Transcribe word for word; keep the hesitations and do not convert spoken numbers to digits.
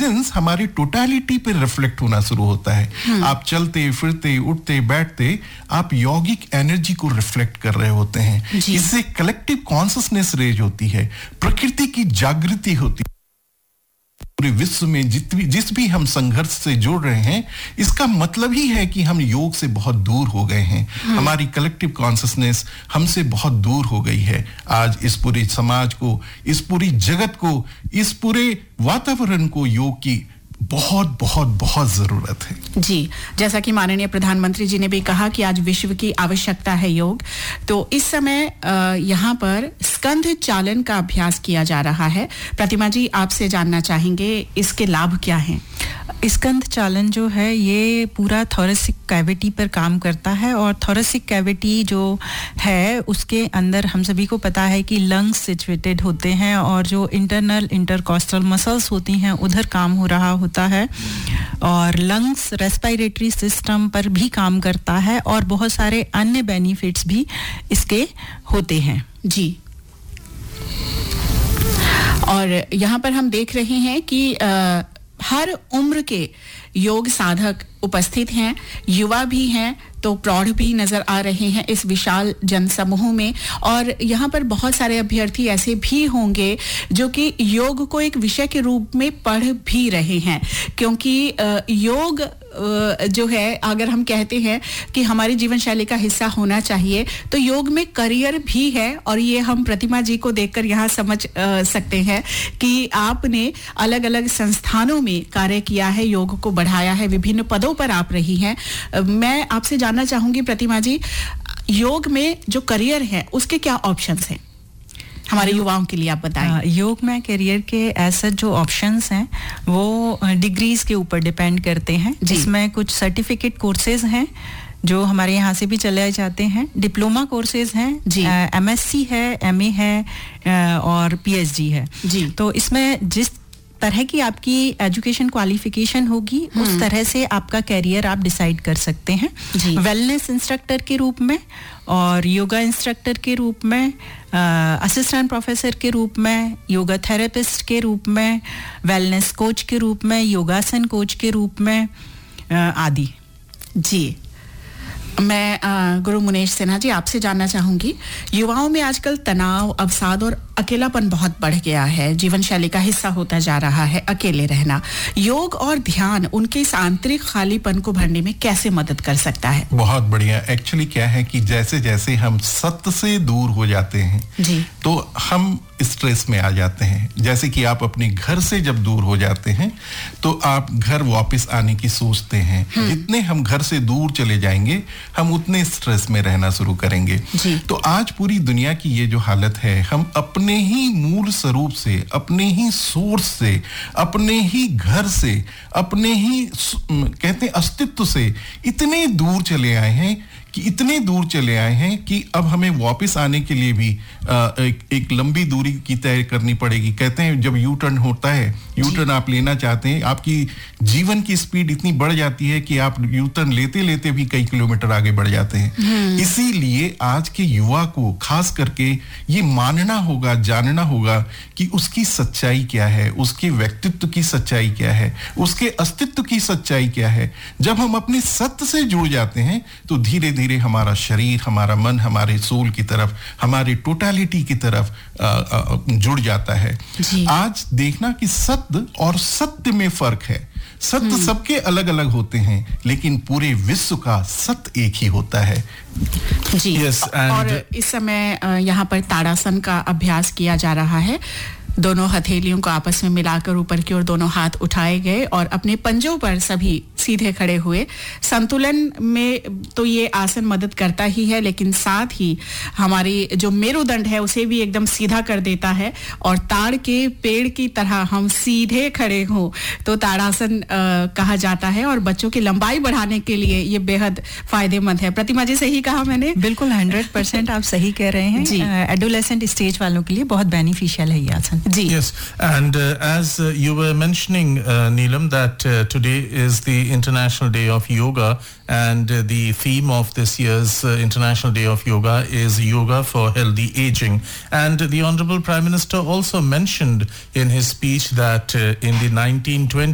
Presence हमारी totality पे reflect होना शुरू होता है। आप चलते फिरते उठते बैठते आप यौगिक एनर्जी को रिफ्लेक्ट कर रहे होते हैं। इससे कलेक्टिव कॉन्शियसनेस रेज होती है, प्रकृति की जागृति होती है। पूरे विश्व में जित भी जिस भी हम संघर्ष से जुड़ रहे हैं, इसका मतलब ही है कि हम योग से बहुत दूर हो गए हैं। हमारी कलेक्टिव कॉन्शियसनेस हमसे बहुत दूर हो गई है। आज इस पूरे समाज को, इस पूरी जगत को, इस पूरे वातावरण को योग की बहुत बहुत बहुत जरूरत है। जी, जैसा कि माननीय प्रधानमंत्री जी ने भी कहा कि आज विश्व की आवश्यकता है योग, तो इस समय यहाँ पर स्कंध चालन का अभ्यास किया जा रहा है। प्रतिमा जी, आपसे जानना चाहेंगे इसके लाभ क्या हैं? स्कंध चालन जो है ये पूरा थोरेसिक कैविटी पर काम करता है, और थोरेसिक कैविटी जो है उसके अंदर हम सभी को पता है कि लंग्स सिचुएटेड होते हैं, और जो इंटरनल इंटरकॉस्टल मसल्स होती हैं उधर काम हो रहा होता है, और लंग्स रेस्पिरेटरी सिस्टम पर भी काम करता है, और बहुत सारे अन्य बेनिफिट्स भी इसके होते हैं। जी, और यहाँ पर हम देख रहे हैं कि आ, हर उम्र के योग साधक उपस्थित हैं, युवा भी हैं तो प्रौढ़ भी नजर आ रहे हैं इस विशाल जनसमूह में, और यहाँ पर बहुत सारे अभ्यर्थी ऐसे भी होंगे जो कि योग को एक विषय के रूप में पढ़ भी रहे हैं, क्योंकि योग जो है, अगर हम कहते हैं कि हमारी जीवन शैली का हिस्सा होना चाहिए, तो योग में करियर भी है, और ये हम प्रतिमा जी को देखकर यहाँ समझ आ, सकते हैं कि आपने अलग अलग संस्थानों में कार्य किया है, योग को बढ़ाया है, विभिन्न पदों पर आप रही हैं। मैं आपसे जानना चाहूंगी प्रतिमा जी, योग में जो करियर है उसके क्या ऑप्शंस हैं हमारे युवाओं के लिए, आप बताएं। योग में करियर के ऐसे जो ऑप्शंस हैं वो डिग्रीज के ऊपर डिपेंड करते हैं, जिसमें कुछ सर्टिफिकेट कोर्सेज हैं जो हमारे यहाँ से भी चले जाते हैं, डिप्लोमा कोर्सेज हैं, एमएससी है, एमए है, और पीएचडी है। जी, तो इसमें जिस तरह की आपकी एजुकेशन क्वालिफिकेशन होगी उस तरह से आपका कैरियर आप डिसाइड कर सकते हैं। वेलनेस इंस्ट्रक्टर के रूप में, और योगा इंस्ट्रक्टर के रूप में, असिस्टेंट प्रोफेसर के रूप में, योगा थेरेपिस्ट के रूप में, वेलनेस कोच के रूप में, योगासन कोच के रूप में आदि। जी, मैं गुरु मुनेश सिन्हा जी आपसे जानना चाहूंगी, युवाओं में आजकल तनाव, अवसाद और अकेलापन बहुत बढ़ गया है, जीवन शैली का हिस्सा होता जा रहा है अकेले रहना। योग और ध्यान उनके इस आंतरिक खालीपन को भरने में कैसे मदद कर सकता है? बहुत बढ़िया। एक्चुअली क्या है कि जैसे जैसे हम सत्य से दूर हो जाते हैं जी, तो हम स्ट्रेस में आ जाते हैं। जैसे कि आप अपने घर से जब दूर हो जाते हैं तो आप घर वापस आने की सोचते हैं। जितने हम घर से दूर चले जाएंगे हम उतने स्ट्रेस में रहना शुरू करेंगे। तो आज पूरी दुनिया की ये जो हालत है, हम अपने ही मूल स्वरूप से, अपने ही सोर्स से, अपने ही घर से, अपने ही कहते हैं अस्तित्व से इतने दूर चले आए हैं कि इतने दूर चले आए हैं कि अब हमें वापस आने के लिए भी आ, एक, एक लंबी दूरी की तय करनी पड़ेगी। कहते हैं जब यू टर्न होता है, यू टर्न आप लेना चाहते हैं, आपकी जीवन की स्पीड इतनी बढ़ जाती है कि आप यू टर्न लेते लेते भी कई किलोमीटर आगे बढ़ जाते हैं। इसीलिए आज के युवा को खास करके ये मानना होगा, जानना होगा कि उसकी सच्चाई क्या है, उसके व्यक्तित्व की सच्चाई क्या है, उसके अस्तित्व की सच्चाई क्या है। जब हम अपने सत्य से जुड़ जाते हैं तो धीरे धीरे हमारा शरीर, हमारा मन, हमारे सोल की तरफ, हमारी टोटलिटी की तरफ आ, आ, जुड़ जाता है। आज देखना कि सत्य और सत्य में फर्क है। सत्य सबके अलग अलग होते हैं, लेकिन पूरे विश्व का सत्य एक ही होता है। जी, yes, और इस समय यहाँ पर ताड़ासन का अभ्यास किया जा रहा है। दोनों हथेलियों को आपस में मिलाकर ऊपर की ओर दोनों हाथ उठाए गए और अपने पंजों पर सभी सीधे खड़े हुए। संतुलन में तो ये आसन मदद करता ही है, लेकिन साथ ही हमारी जो मेरुदंड है उसे भी एकदम सीधा कर देता है, और ताड़ के पेड़ की तरह हम सीधे खड़े हों तो ताड़ासन कहा जाता है, और बच्चों की लंबाई बढ़ाने के लिए ये बेहद फायदेमंद है। प्रतिमा जी, सही कहा मैंने? बिल्कुल हंड्रेड परसेंट आप सही कह रहे हैं। एडोलेसेंट स्टेज वालों के लिए बहुत बेनिफिशियल है ये आसन। Yes, and uh, as uh, you were mentioning, uh, Neelam, that uh, today is the International Day of Yoga, and uh, the theme of this year's uh, International Day of Yoga is Yoga for Healthy Aging. And the Honorable Prime Minister also mentioned in his speech that uh, in the nineteen twenties,